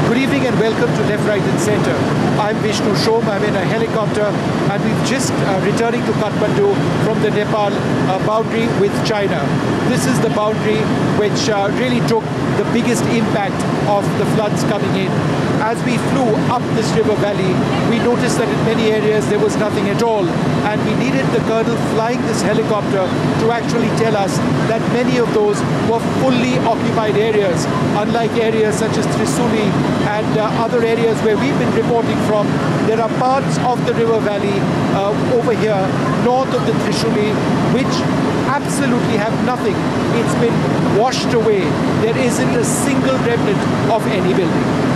Good evening and welcome to Left, Right and Centre. I'm Vishnu Shom. I'm in a helicopter and we've just returning to Kathmandu from the Nepal boundary with China. This is the boundary which really took the biggest impact of the floods coming in. As we flew up this river valley, we noticed that in many areas there was nothing at all, and we needed the colonel flying this helicopter to actually tell us that many of those were fully occupied areas, unlike areas such as Trisuli and other areas where we've been reporting from. There are parts of the river valley over here, north of the Trishuli, which absolutely have nothing. It's been washed away. There isn't a single remnant of any building.